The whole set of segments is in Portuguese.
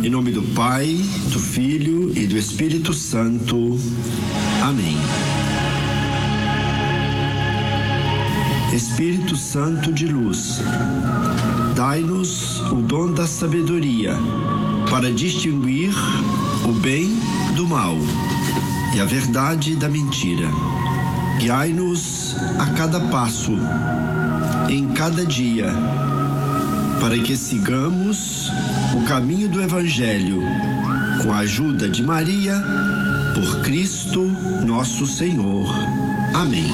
Em nome do Pai, do Filho e do Espírito Santo. Amém. Espírito Santo de luz, dai-nos o dom da sabedoria para distinguir o bem do mal e a verdade da mentira. Guiai-nos a cada passo, em cada dia, para que sigamos o caminho do Evangelho, com a ajuda de Maria, por Cristo nosso Senhor. Amém.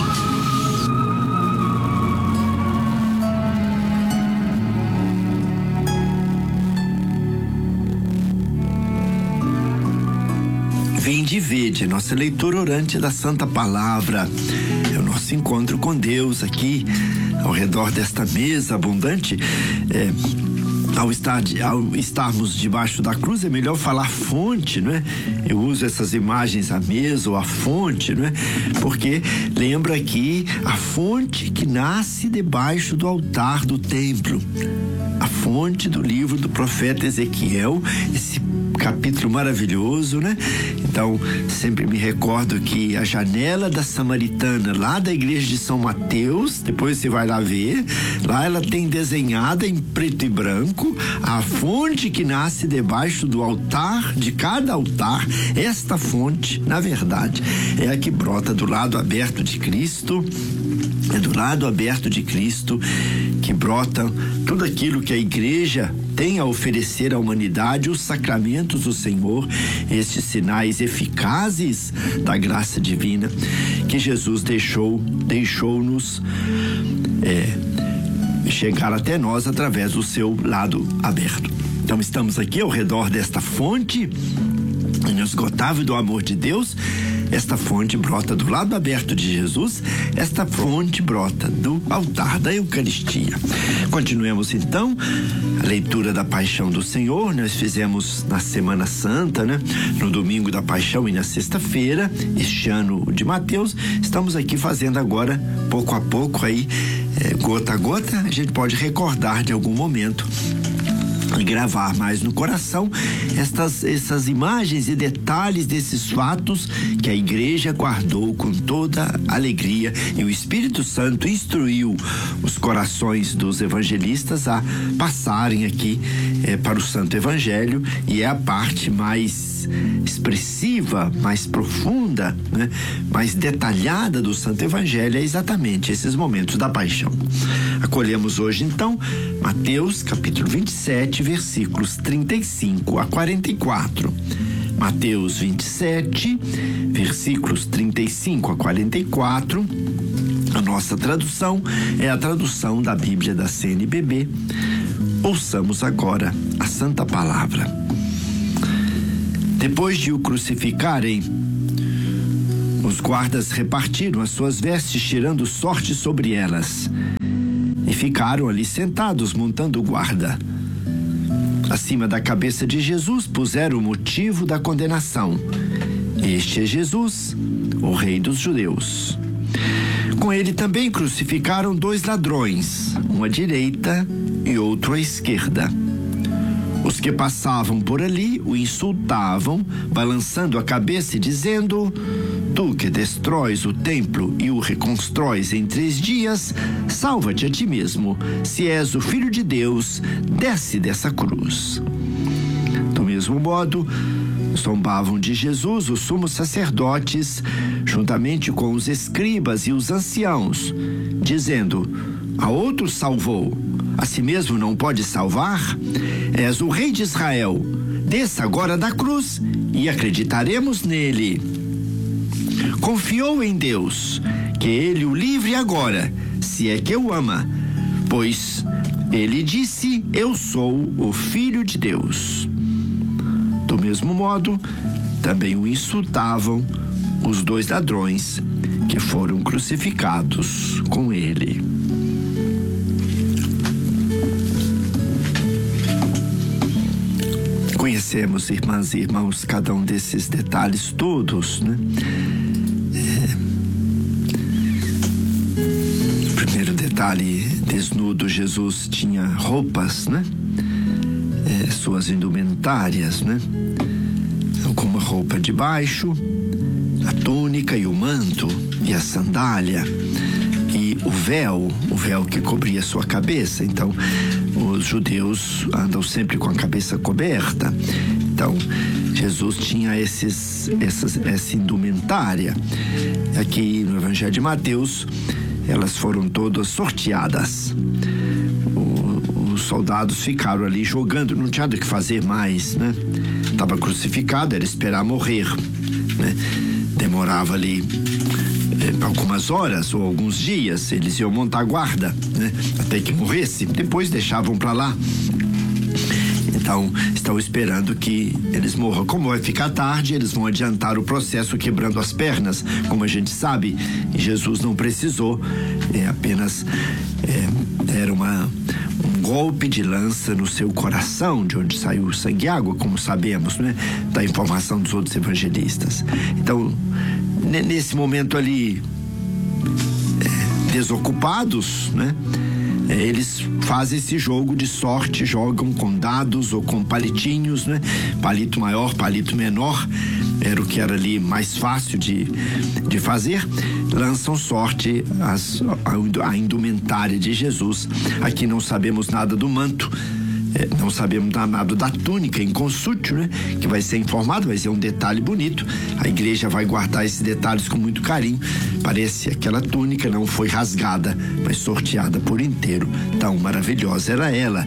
Vinde e vede, nossa leitura orante da Santa Palavra. É o nosso encontro com Deus aqui, ao redor desta mesa abundante. Ao estarmos debaixo da cruz, é melhor falar fonte, não é? Eu uso essas imagens, a mesa ou a fonte, não é? Porque lembra aqui a fonte que nasce debaixo do altar do templo. A fonte do livro do profeta Ezequiel, esse capítulo maravilhoso, né? Então, sempre me recordo que a janela da Samaritana, lá da igreja de São Mateus, depois você vai lá ver, lá ela tem desenhada em preto e branco a fonte que nasce debaixo do altar, de cada altar. Esta fonte, na verdade, é a que brota do lado aberto de Cristo. É do lado aberto de Cristo que brota tudo aquilo que a igreja tem a oferecer à humanidade, os sacramentos do Senhor, estes sinais eficazes da graça divina que Jesus deixou-nos chegar até nós através do seu lado aberto. Então estamos aqui ao redor desta fonte inesgotável do amor de Deus. Esta fonte brota do lado aberto de Jesus, esta fonte brota do altar da Eucaristia. Continuemos então a leitura da Paixão do Senhor. Nós fizemos na Semana Santa, né? No domingo da Paixão e na sexta-feira, este ano de Mateus. Estamos aqui fazendo agora, pouco a pouco, aí, gota a gota, a gente pode recordar de algum momento e gravar mais no coração essas imagens e detalhes desses fatos que a igreja guardou com toda alegria, e o Espírito Santo instruiu os corações dos evangelistas a passarem aqui para o Santo Evangelho, e é a parte mais expressiva, mais profunda, né? Mais detalhada do Santo Evangelho, é exatamente esses momentos da paixão. Acolhemos hoje então Mateus capítulo 27, versículos 35 a 44. Mateus 27, versículos 35 a 44. A nossa tradução é a tradução da Bíblia da CNBB. Ouçamos agora a Santa Palavra. Depois de o crucificarem, os guardas repartiram as suas vestes, tirando sorte sobre elas, e ficaram ali sentados, montando guarda. Acima da cabeça de Jesus puseram o motivo da condenação: este é Jesus, o Rei dos Judeus. Com ele também crucificaram 2 ladrões, um à direita e outro à esquerda. Os que passavam por ali o insultavam, balançando a cabeça e dizendo: tu que destróis o templo e o reconstróis em 3 dias, salva-te a ti mesmo. Se és o Filho de Deus, desce dessa cruz. Do mesmo modo, zombavam de Jesus os sumos sacerdotes, juntamente com os escribas e os anciãos, dizendo: a outro salvou, a si mesmo não pode salvar? És o Rei de Israel. Desça agora da cruz e acreditaremos nele. Confiou em Deus, que ele o livre agora, se é que o ama, pois ele disse: eu sou o Filho de Deus. Do mesmo modo, também o insultavam os 2 ladrões que foram crucificados com ele. Conhecemos, irmãs e irmãos, cada um desses detalhes todos, né? Primeiro detalhe, desnudo, Jesus tinha roupas, né? suas indumentárias, né? Com uma roupa de baixo, a túnica e o manto e a sandália e o véu que cobria sua cabeça. Então, os judeus andam sempre com a cabeça coberta. Então, Jesus tinha essa indumentária. Aqui no Evangelho de Mateus, elas foram todas sorteadas. Os soldados ficaram ali jogando, não tinha do que fazer mais, né? Estava crucificado, era esperar morrer, né? Demorava ali algumas horas ou alguns dias, eles iam montar guarda, né? Até que morresse, depois deixavam para lá. Então, estão esperando que eles morram. Como vai ficar tarde, eles vão adiantar o processo quebrando as pernas, como a gente sabe. E Jesus não precisou, apenas era um golpe de lança no seu coração, de onde saiu sangue e água, como sabemos, né? Da informação dos outros evangelistas. Então, nesse momento ali, desocupados, né? Eles fazem esse jogo de sorte, jogam com dados ou com palitinhos, né? Palito maior, palito menor, era o que era ali mais fácil de fazer. Lançam sorte a indumentária de Jesus. Aqui não sabemos nada do manto, não sabemos nada da túnica inconsútil, né? Que vai ser informado, vai ser um detalhe bonito. A igreja vai guardar esses detalhes com muito carinho. Parece que aquela túnica não foi rasgada, mas sorteada por inteiro. Tão maravilhosa era ela.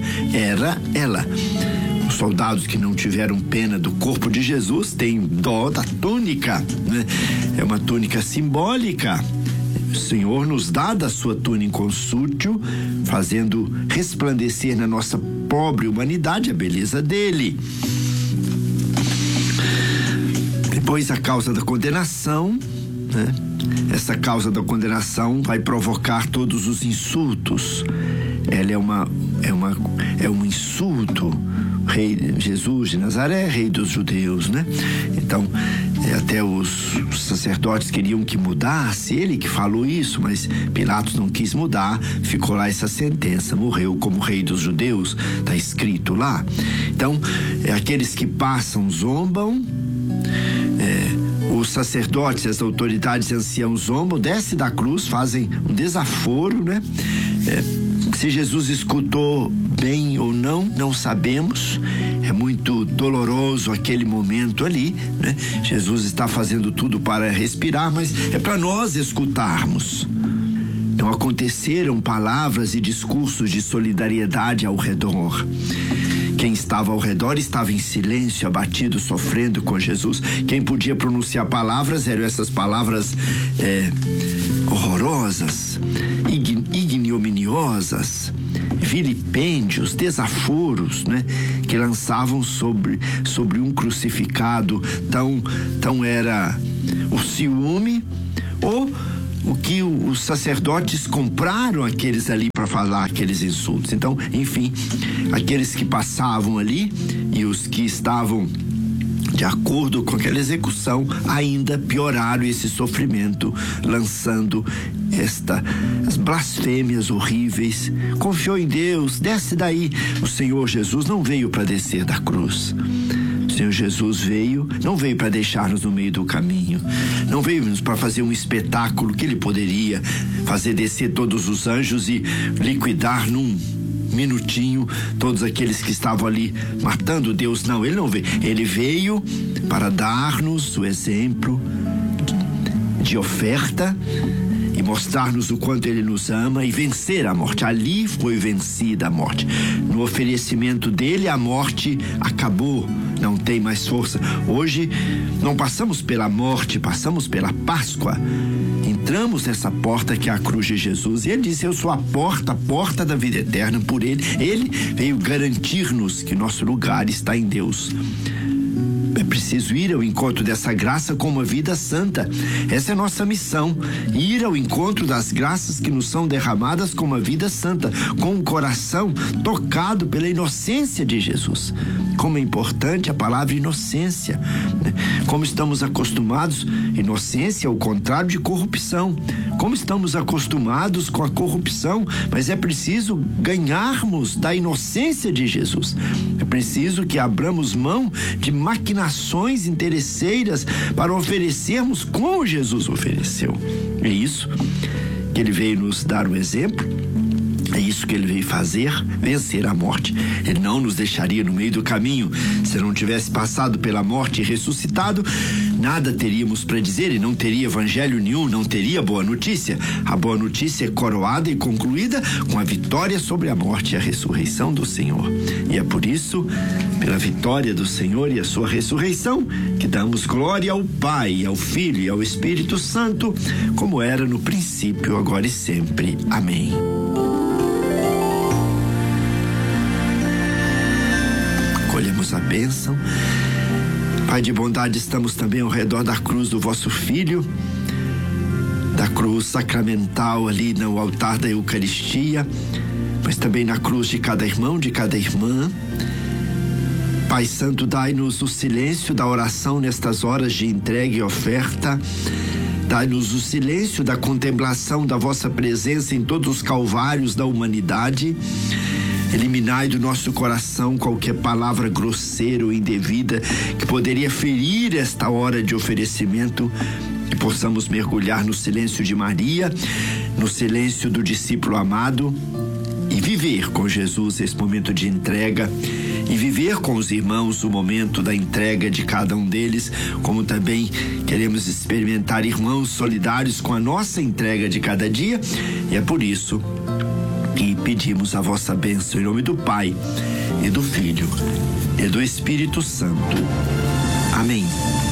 Os soldados que não tiveram pena do corpo de Jesus têm dó da túnica, né? É uma túnica simbólica. O Senhor nos dá da sua túnica inconsútil, fazendo resplandecer na nossa pobre humanidade a beleza dele. Depois, a causa da condenação, né? Essa causa da condenação vai provocar todos os insultos. Ela é um insulto. Rei Jesus de Nazaré, rei dos judeus, né? Então, até os sacerdotes queriam que mudasse, ele que falou isso, mas Pilatos não quis mudar, ficou lá essa sentença, morreu como rei dos judeus, está escrito lá. Então, aqueles que passam zombam, os sacerdotes, as autoridades anciãos zombam, descem da cruz, fazem um desaforo, né? Se Jesus escutou bem ou não sabemos. É muito doloroso aquele momento ali, né? Jesus está fazendo tudo para respirar, mas é para nós escutarmos. Então aconteceram palavras e discursos de solidariedade ao redor. Quem estava ao redor estava em silêncio, abatido, sofrendo com Jesus. Quem podia pronunciar palavras eram essas palavras horrorosas, ignominiosas, vilipêndios, desaforos, né? Que lançavam sobre um crucificado. Tão era o ciúme ou o que os sacerdotes compraram aqueles ali para falar aqueles insultos. Então, enfim, aqueles que passavam ali e os que estavam de acordo com aquela execução ainda pioraram esse sofrimento, lançando as blasfêmias horríveis. Confiou em Deus, desce daí. O Senhor Jesus não veio para descer da cruz. O Senhor Jesus não veio para deixar-nos no meio do caminho, não veio para fazer um espetáculo que ele poderia fazer descer todos os anjos e liquidar num minutinho todos aqueles que estavam ali matando Deus. Não, ele não veio. Ele veio para dar-nos o exemplo de oferta e mostrar-nos o quanto ele nos ama e vencer a morte. Ali foi vencida a morte. No oferecimento dele, a morte acabou, não tem mais força. Hoje não passamos pela morte, passamos pela Páscoa. Entramos nessa porta que é a cruz de Jesus, e ele disse: eu sou a porta da vida eterna. Por ele veio garantir-nos que nosso lugar está em Deus. É preciso ir ao encontro dessa graça com uma vida santa. Essa é a nossa missão, ir ao encontro das graças que nos são derramadas com uma vida santa, com um coração tocado pela inocência de Jesus. Como é importante a palavra inocência, né? Como estamos acostumados, inocência é o contrário de corrupção. como estamos acostumados com a corrupção, mas é preciso ganharmos da inocência de Jesus. É preciso que abramos mão de maquinações interesseiras para oferecermos como Jesus ofereceu. É isso que ele veio nos dar um exemplo. É isso que ele veio fazer, vencer a morte. Ele não nos deixaria no meio do caminho. Se não tivesse passado pela morte e ressuscitado, nada teríamos para dizer, e não teria evangelho nenhum, não teria boa notícia. A boa notícia é coroada e concluída com a vitória sobre a morte e a ressurreição do Senhor. E é por isso, pela vitória do Senhor e a sua ressurreição, que damos glória ao Pai, ao Filho e ao Espírito Santo, como era no princípio, agora e sempre. Amém. Colhemos a bênção. Pai de bondade, estamos também ao redor da cruz do vosso Filho, da cruz sacramental ali no altar da Eucaristia, mas também na cruz de cada irmão, de cada irmã. Pai Santo, dai-nos o silêncio da oração nestas horas de entrega e oferta. Dai-nos o silêncio da contemplação da vossa presença em todos os calvários da humanidade. Eliminai do nosso coração qualquer palavra grosseira ou indevida que poderia ferir esta hora de oferecimento, que possamos mergulhar no silêncio de Maria, no silêncio do discípulo amado, e viver com Jesus esse momento de entrega, e viver com os irmãos o momento da entrega de cada um deles, como também queremos experimentar irmãos solidários com a nossa entrega de cada dia. E é por isso que pedimos a vossa bênção em nome do Pai, e do Filho, e do Espírito Santo. Amém.